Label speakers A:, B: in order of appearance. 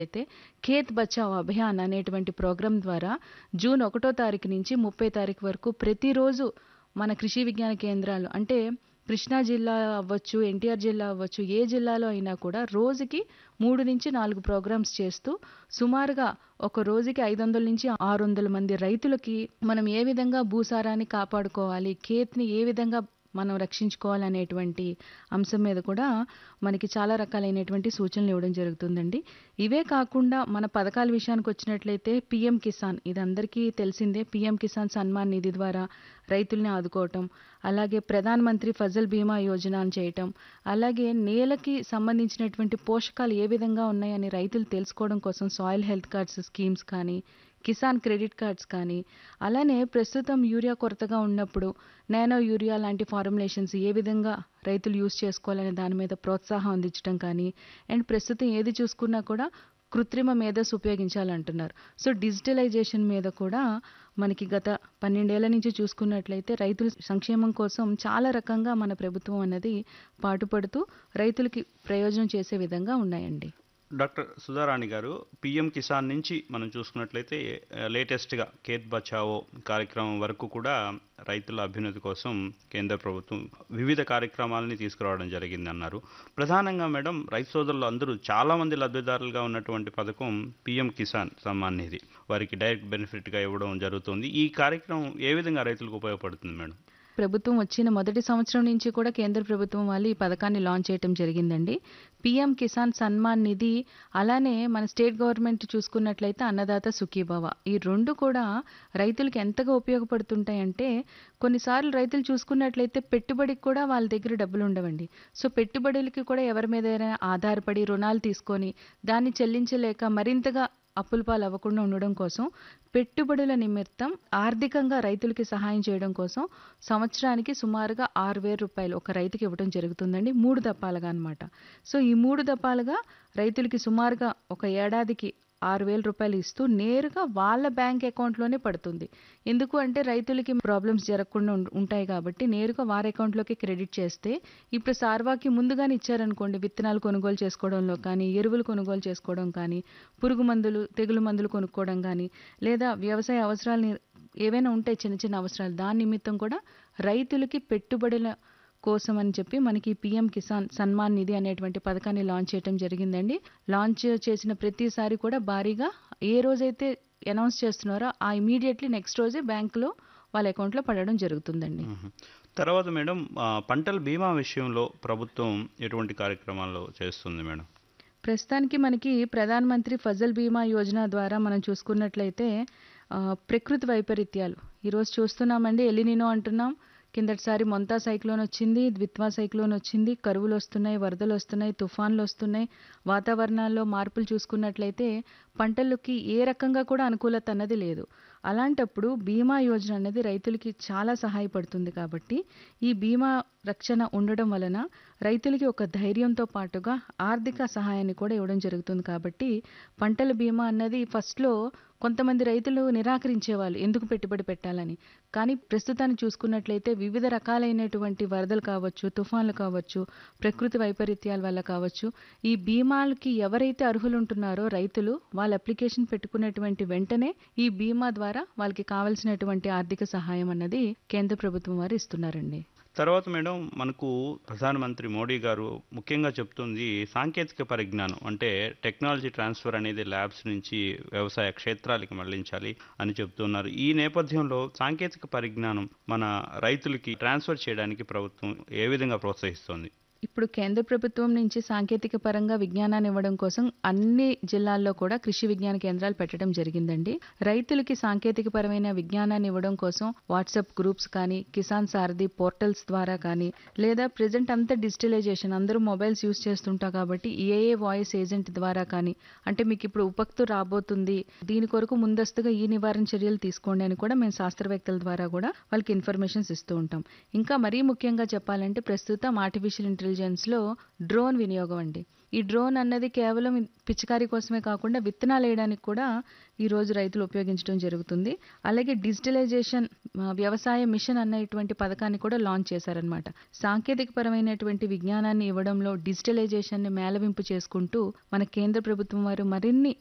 A: అయితే ఖేత్ బచావ్ అభియాన్ అనేటువంటి ప్రోగ్రాం ద్వారా జూన్ 1వ తారీఖు నుంచి 30 తారీఖు వరకు ప్రతిరోజు మన కృషి విజ్ఞాన కేంద్రాలు అంటే కృష్ణా జిల్లా అవ్వచ్చు, ఎన్టీఆర్ జిల్లా అవ్వచ్చు, ఏ జిల్లాలో అయినా కూడా రోజుకి 3 నుంచి 4 ప్రోగ్రామ్స్ చేస్తూ సుమారుగా ఒక రోజుకి 500 నుంచి 600 మంది రైతులకి మనం ఏ విధంగా భూసారాన్ని కాపాడుకోవాలి, ఖేత్ని ఏ విధంగా మనం రక్షించుకోవాలనేటువంటి అంశం మీద కూడా మనకి చాలా రకాలైనటువంటి సూచనలు ఇవ్వడం జరుగుతుందండి. ఇవే కాకుండా మన పథకాల విషయానికి వచ్చినట్లయితే పీఎం కిసాన్, ఇది అందరికీ తెలిసిందే. పీఎం కిసాన్ సన్మాన్ నిధి ద్వారా రైతుల్ని ఆదుకోవటం, అలాగే ప్రధాన్ మంత్రి ఫసల్ బీమా యోజన అని చేయటం, అలాగే నేలకి సంబంధించినటువంటి పోషకాలు ఏ విధంగా ఉన్నాయని రైతులు తెలుసుకోవడం కోసం సాయిల్ హెల్త్ కార్డ్స్ స్కీమ్స్ కానీ, కిసాన్ క్రెడిట్ కార్డ్స్ కానీ, అలానే ప్రస్తుతం యూరియా కొరతగా ఉన్నప్పుడు నానో యూరియా లాంటి ఫార్ములేషన్స్ ఏ విధంగా రైతులు యూజ్ చేసుకోవాలనే దాని మీద ప్రోత్సాహం అందించడం కానీ, అండ్ ప్రస్తుతం ఏది చూసుకున్నా కూడా కృత్రిమ మేధస్సు ఉపయోగించాలంటున్నారు. సో డిజిటలైజేషన్ మీద కూడా మనకి గత 12 ఏళ్ల నుంచి చూసుకున్నట్లయితే రైతుల సంక్షేమం కోసం చాలా రకంగా మన ప్రభుత్వం అన్నది పాటుపడుతూ రైతులకి ప్రయోజనం చేసే విధంగా ఉన్నాయండి.
B: డాక్టర్ సుధారాణి గారు, పీఎం కిసాన్ నుంచి మనం చూసుకున్నట్లయితే లేటెస్ట్గా ఖేత్ బచావో కార్యక్రమం వరకు కూడా రైతుల అభ్యున్నతి కోసం కేంద్ర ప్రభుత్వం వివిధ కార్యక్రమాలని తీసుకురావడం జరిగిందన్నారు. ప్రధానంగా మేడం, రైతు సోదరులు అందరూ చాలామంది లబ్ధిదారులుగా ఉన్నటువంటి పథకం పీఎం కిసాన్ సమ్మాన్ నిధి, వారికి డైరెక్ట్ బెనిఫిట్గా ఇవ్వడం జరుగుతుంది. ఈ కార్యక్రమం ఏ విధంగా రైతులకు ఉపయోగపడుతుంది మేడం?
A: ప్రభుత్వం వచ్చిన మొదటి సంవత్సరం నుంచి కూడా కేంద్ర ప్రభుత్వం వాళ్ళు ఈ పథకాన్ని లాంచ్ చేయడం జరిగిందండి. పీఎం కిసాన్ సన్మాన్ నిధి, అలానే మన స్టేట్ గవర్నమెంట్ చూసుకున్నట్లయితే అన్నదాత సుఖీభవ, ఈ రెండు కూడా రైతులకి ఎంతగా ఉపయోగపడుతుంటాయంటే కొన్నిసార్లు రైతులు చూసుకున్నట్లయితే పెట్టుబడికి కూడా వాళ్ళ దగ్గర డబ్బులు ఉండవండి. సో పెట్టుబడులకి కూడా ఎవరి మీద ఆధారపడి రుణాలు తీసుకొని దాన్ని చెల్లించలేక మరింతగా అప్పుల పాలు అవ్వకుండా ఉండడం కోసం పెట్టుబడుల నిమిత్తం ఆర్థికంగా రైతులకి సహాయం చేయడం కోసం సంవత్సరానికి సుమారుగా 6,000 రూపాయలు ఒక రైతుకి ఇవ్వడం జరుగుతుందండి, 3 దఫాలుగా అనమాట. సో ఈ 3 దఫాలుగా రైతులకి సుమారుగా ఒక ఏడాదికి 6,000 రూపాయలు ఇస్తూ నేరుగా వాళ్ళ బ్యాంక్ అకౌంట్లోనే పడుతుంది. ఎందుకు అంటే రైతులకి ప్రాబ్లమ్స్ జరగకుండా ఉంటాయి కాబట్టి నేరుగా వారి అకౌంట్లోకి క్రెడిట్ చేస్తే, ఇప్పుడు సార్వాకి ముందుగానే ఇచ్చారనుకోండి, విత్తనాలు కొనుగోలు చేసుకోవడంలో కానీ, ఎరువులు కొనుగోలు చేసుకోవడం కానీ, పురుగు మందులు, తెగులు మందులు కొనుక్కోవడం కానీ, లేదా వ్యవసాయ అవసరాలని ఏవైనా ఉంటాయి చిన్న చిన్న అవసరాలు, దాని నిమిత్తం కూడా రైతులకి పెట్టుబడుల కోసం అని చెప్పి మనకి పీఎం కిసాన్ సన్మాన్ నిధి అనేటువంటి పథకాన్ని లాంచ్ చేయడం జరిగిందండి. లాంచ్ చేసిన ప్రతిసారి కూడా భారీగా ఏ రోజైతే అనౌన్స్ చేస్తున్నారో ఆ ఇమీడియట్లీ నెక్స్ట్ రోజే బ్యాంకులో వాళ్ళ అకౌంట్లో పడడం జరుగుతుందండి.
B: తర్వాత మేడం, పంటల బీమా విషయంలో ప్రభుత్వం ఎటువంటి కార్యక్రమాలు చేస్తుంది మేడం?
A: ప్రస్తుతానికి మనకి ప్రధాన్ మంత్రి ఫసల్ బీమా యోజన ద్వారా మనం చూసుకున్నట్లయితే ప్రకృతి వైపరీత్యాలు ఈరోజు చూస్తున్నామండి. ఎలినినో అంటున్నాం, కిందటిసారి మొంతా సైక్లోన్ వచ్చింది, ద్విత్వా సైక్లోన్ వచ్చింది, కరువులు వస్తున్నాయి, వరదలు వస్తున్నాయి, తుఫాన్లు వస్తున్నాయి. వాతావరణాల్లో మార్పులు చూసుకున్నట్లయితే పంటలకి ఏ రకంగా కూడా అనుకూలత అన్నది లేదు. అలాంటప్పుడు బీమా యోజన అనేది రైతులకి చాలా సహాయపడుతుంది. కాబట్టి ఈ బీమా రక్షణ ఉండడం వలన రైతులకి ఒక ధైర్యంతో పాటుగా ఆర్థిక సహాయాన్ని కూడా ఇవ్వడం జరుగుతుంది. కాబట్టి పంటల బీమా అన్నది ఫస్ట్లో కొంతమంది రైతులు నిరాకరించేవాళ్ళు, ఎందుకు పెట్టుబడి పెట్టాలని. కానీ ప్రస్తుతాన్ని చూసుకున్నట్లయితే వివిధ రకాలైనటువంటి వరదలు కావచ్చు, తుఫాన్లు కావచ్చు, ప్రకృతి వైపరీత్యాల వల్ల కావచ్చు, ఈ బీమాలకి ఎవరైతే అర్హులు ఉంటున్నారో రైతులు వాళ్ళ అప్లికేషన్ పెట్టుకున్నటువంటి వెంటనే ఈ బీమా ద్వారా వాళ్ళకి కావాల్సినటువంటి ఆర్థిక సహాయం అన్నది కేంద్ర ప్రభుత్వం వారు ఇస్తున్నారండి.
B: తర్వాత మేడం, మనకు ప్రధానమంత్రి మోడీ గారు ముఖ్యంగా చెప్తుంది సాంకేతిక పరిజ్ఞానం, అంటే టెక్నాలజీ ట్రాన్స్ఫర్ అనేది ల్యాబ్స్ నుంచి వ్యవసాయ క్షేత్రాలకి మళ్లించాలి అని చెప్తున్నారు. ఈ నేపథ్యంలో సాంకేతిక పరిజ్ఞానం మన రైతులకి ట్రాన్స్ఫర్ చేయడానికి ప్రభుత్వం ఏ విధంగా ప్రోత్సహిస్తోంది?
A: ఇప్పుడు కేంద్ర ప్రభుత్వం నుంచి సాంకేతిక పరంగా విజ్ఞానాన్ని ఇవ్వడం కోసం అన్ని జిల్లాల్లో కూడా కృషి విజ్ఞాన కేంద్రాలు పెట్టడం జరిగిందండి. రైతులకి సాంకేతిక పరమైన విజ్ఞానాన్ని ఇవ్వడం కోసం వాట్సాప్ గ్రూప్స్ కానీ, కిసాన్ సారథి పోర్టల్స్ ద్వారా కానీ, లేదా ప్రెజెంట్ అంతా డిజిటలైజేషన్, అందరూ మొబైల్స్ యూజ్ చేస్తుంటారు కాబట్టి ఏఏ వాయిస్ ఏజెంట్ ద్వారా కానీ, అంటే మీకు ఇప్పుడు ఉపక్తు రాబోతుంది, దీని కొరకు ముందస్తుగా ఈ నివారణ చర్యలు తీసుకోండి అని కూడా మేము శాస్త్రవేత్తల ద్వారా కూడా వాళ్ళకి ఇన్ఫర్మేషన్స్ ఇస్తూ ఉంటాం. ఇంకా మరీ ముఖ్యంగా చెప్పాలంటే ప్రస్తుతం ఆర్టిఫిషియల్ ఇంటెలిజెన్స్లో డ్రోన్ వినియోగం అండి. ఈ డ్రోన్ అన్నది కేవలం పిచికారీ కోసమే కాకుండా విత్తనాలు వేయడానికి కూడా ఈరోజు రైతులు ఉపయోగించడం జరుగుతుంది. అలాగే డిజిటలైజేషన్ వ్యవసాయ మిషన్ అన్నటువంటి పథకాన్ని కూడా లాంచ్ చేశారనమాట. సాంకేతికపరమైనటువంటి విజ్ఞానాన్ని ఇవ్వడంలో డిజిటలైజేషన్ని మేళవింపు చేసుకుంటూ మన కేంద్ర ప్రభుత్వం వారు మరిన్ని